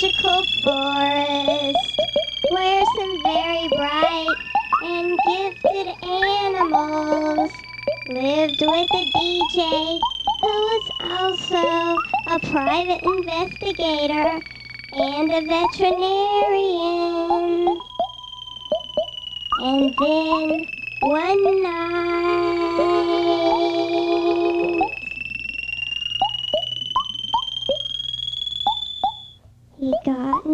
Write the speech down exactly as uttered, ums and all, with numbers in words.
magical forest where some very bright and gifted animals lived with a D J who was also a private investigator and a veterinarian. And then one night, he got